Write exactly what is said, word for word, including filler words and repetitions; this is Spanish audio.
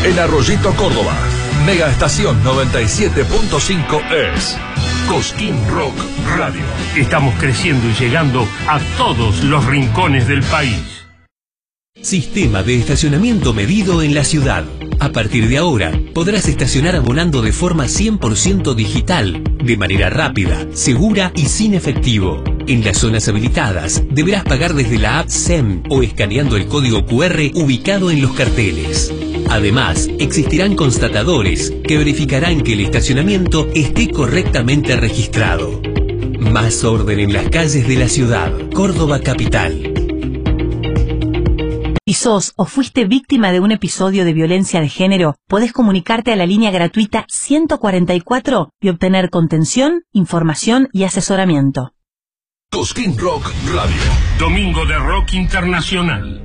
En Arroyito, Córdoba, Mega Estación noventa y siete punto cinco es Cosquín Rock Radio. Estamos creciendo y llegando a todos los rincones del país. Sistema de estacionamiento medido en la ciudad. A partir de ahora, podrás estacionar abonando de forma cien por ciento digital, de manera rápida, segura y sin efectivo. En las zonas habilitadas, deberás pagar desde la app S E M o escaneando el código Q R ubicado en los carteles. Además, existirán constatadores que verificarán que el estacionamiento esté correctamente registrado. Más orden en las calles de la ciudad. Córdoba Capital. Si sos o fuiste víctima de un episodio de violencia de género, podés comunicarte a la línea gratuita ciento cuarenta y cuatro y obtener contención, información y asesoramiento. Cosquín Rock Radio. Domingo de Rock Internacional.